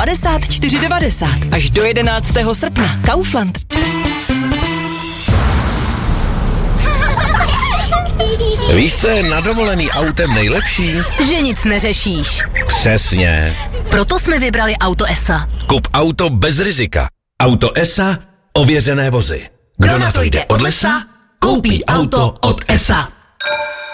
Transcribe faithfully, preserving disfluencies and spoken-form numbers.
padesát čtyři devadesát až do jedenáctého srpna. Kaufland. Víš, co je na dovolený autem nejlepší? Že nic neřešíš. Přesně. Proto jsme vybrali Auto E S A. Kup auto bez rizika. Auto E S A, ověřené vozy. Kdo na to jde od lesa, koupí auto od E S A.